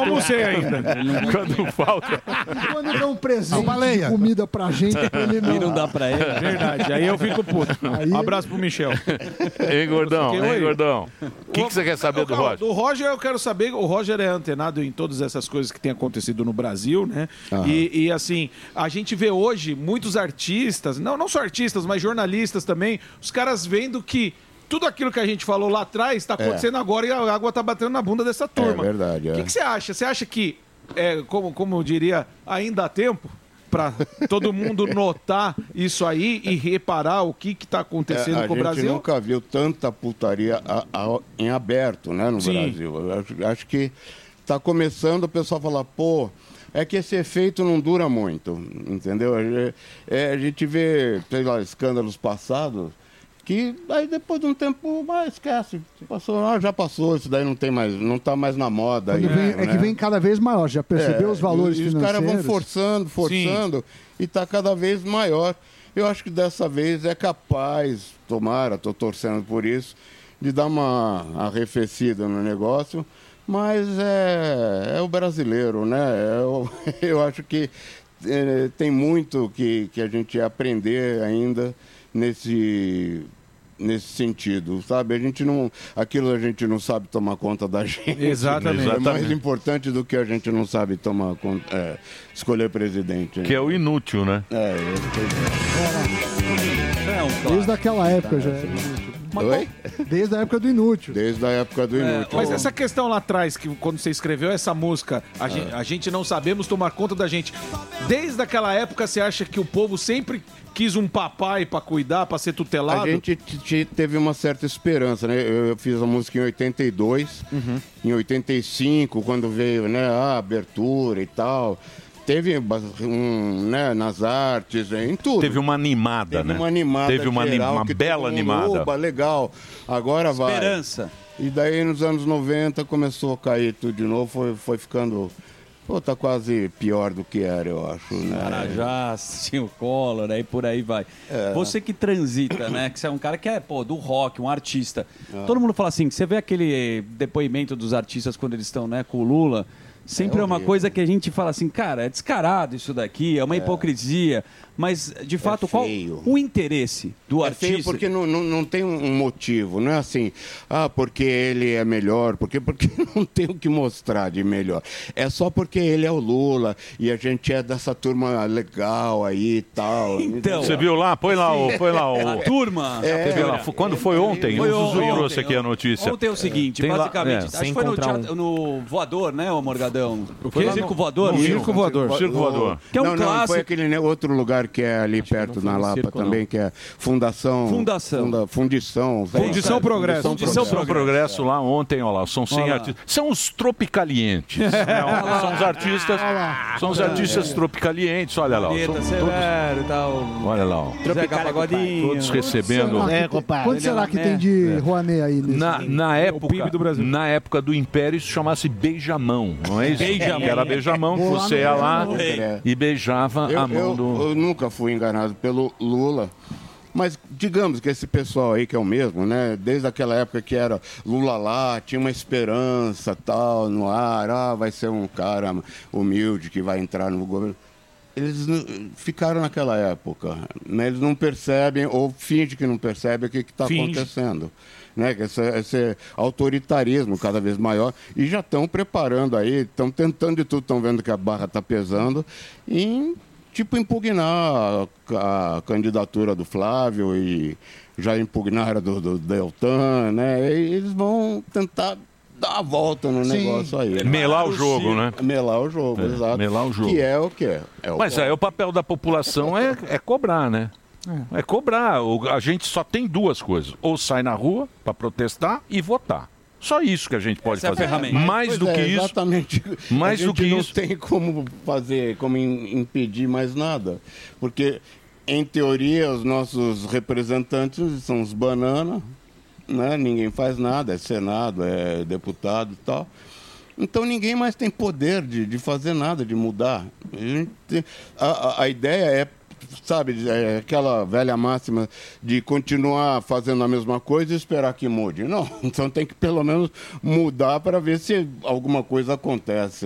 almocei ainda. Quando falta. Quando dá um presente de comida pra gente, ele não... E não dá pra ele. Verdade, aí eu fico puto. Aí- Um abraço pro Michel. Hein, gordão? Oi. Hein, gordão? O que você quer saber do Roger? Do Roger eu quero saber, o Roger é antenado em todas essas coisas que têm acontecido no Brasil, né? E assim, a gente vê hoje muitos artistas, não só artistas, mas jornalistas também, os caras vendo que tudo aquilo que a gente falou lá atrás está acontecendo agora e a água está batendo na bunda dessa turma. É verdade. O que você acha? Você acha que, como eu diria, ainda há tempo para todo mundo notar isso aí e reparar o que está acontecendo com o A gente Brasil? nunca viu tanta putaria em aberto, né, no Sim. Brasil. Eu acho que está começando o pessoal a falar, pô, é que esse efeito não dura muito, entendeu? A gente vê, sei lá, escândalos passados, que aí depois de um tempo, esquece. Passou, já passou, isso daí não está mais na moda. Quando aí, vem- né? É que vem cada vez maior, já percebeu os valores e os financeiros? caras vão forçando, e está cada vez maior. Eu acho que dessa vez é capaz, tomara, estou torcendo por isso, de dar uma arrefecida no negócio, mas é o brasileiro, né? Eu acho que tem muito que a gente ia aprender ainda nesse sentido, sabe? Aquilo a gente não sabe tomar conta da gente. Exatamente. É mais importante do que a gente não sabe tomar conta, escolher presidente. Que é o inútil, né? Desde aquela época já era inútil. Oi? Desde a época do inútil. Desde a época do inútil. Mas essa questão lá atrás, que quando você escreveu essa música, a gente não sabemos tomar conta da gente. Desde aquela época, você acha que o povo sempre quis um papai pra cuidar, pra ser tutelado? A gente teve uma certa esperança, né? Eu fiz a música em 82, em 85, quando veio, né, a abertura e tal. Teve né, nas artes, em tudo. Teve uma animada, né? Uma animada. Teve uma geral, que bela todo mundo, animada. Oba, legal. Agora vai. Esperança. E daí nos anos 90 começou a cair tudo de novo, foi ficando. Pô, tá quase pior do que era, eu acho, né? Marajá, tinha o Collor, aí por aí vai. Você que transita, né? Que você é um cara que é, do rock, um artista. Todo mundo fala assim, você vê aquele depoimento dos artistas quando eles estão, né, com o Lula, sempre é uma coisa que a gente fala assim, cara, é descarado isso daqui, é uma hipocrisia. Mas, de fato, qual o interesse do É artista? feio porque não tem um motivo, não é assim, porque ele é melhor, porque não tem o que mostrar de melhor. É só porque ele é o Lula e a gente é dessa turma legal aí e tal. Então, Você viu lá? Põe lá o... a turma... Você viu lá? Quando foi ontem? Foi O Zuzu ontem, trouxe aqui a notícia. Ontem é o seguinte, Tem lá- basicamente, acho que foi no, no Voador, né, ô Morgadão? Foi lá no Circo Voador? Circo Voador. Circo Voador. Que é um não, clássico. foi aquele outro lugar que é ali perto, na Lapa também, que é Fundição. Fundição Progresso lá ontem, olha lá, são 100 artistas. São os tropicalientes. São os artistas. São os artistas tropicalientes, olha lá. Dieta São Severo e tal. Olha lá, ó. Zeca Pagodinho. Todos recebendo. Quanto será que tem de Rouanet aí? Na época do Império, isso chamasse beijamão, não é isso? Beijamão. Era beijamão, que Vou lá você no ia lá beijamão. e beijava a mão do... Eu nunca fui enganado pelo Lula. Mas digamos que esse pessoal aí que é o mesmo, né? Desde aquela época que era Lula lá, tinha uma esperança tal no ar, vai ser um cara humilde que vai entrar no governo. Eles ficaram naquela época, né? Eles não percebem, ou fingem que não percebem o que está acontecendo. Né? Esse autoritarismo cada vez maior. E já estão preparando aí, estão tentando de tudo, estão vendo que a barra está pesando, em impugnar a candidatura do Flávio e já impugnaram do Deltan, né? E eles vão tentar dar a volta no negócio aí. Melar o jogo, né? Melar o jogo, exato. Melar o jogo. Que é o que é. Mas aí o papel da população é cobrar, né? É cobrar. A gente só tem duas coisas. Ou sai na rua para protestar e votar. Só isso que a gente pode fazer. Mais do que isso. Exatamente. Mais do que isso. Não tem como fazer, como impedir mais nada. Porque, em teoria, os nossos representantes são os banana, né? Ninguém faz nada, é Senado, é deputado e tal. Então ninguém mais tem poder de fazer nada, de mudar. A ideia é, sabe, aquela velha máxima de continuar fazendo a mesma coisa e esperar que mude. Não, então tem que pelo menos mudar para ver se alguma coisa acontece.